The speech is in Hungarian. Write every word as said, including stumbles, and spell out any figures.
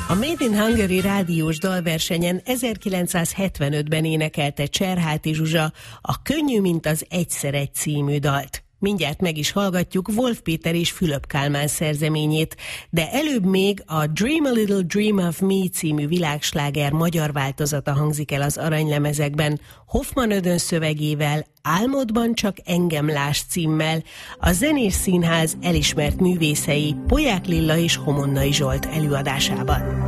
A Made in Hungary rádiós dalversenyen ezerkilencszázhetvenötben énekelte Cserháti Zsuzsa a Könnyű, mint az Egyszer egy című dalt. Mindjárt meg is hallgatjuk Wolf Péter és Fülöp Kálmán szerzeményét, de előbb még a Dream a Little Dream of Me című világsláger magyar változata hangzik el az aranylemezekben, Hoffman Ödön szövegével, Álmodban csak engem láss címmel, a Zenés Színház elismert művészei Polyák Lilla és Homonnai Zsolt előadásában.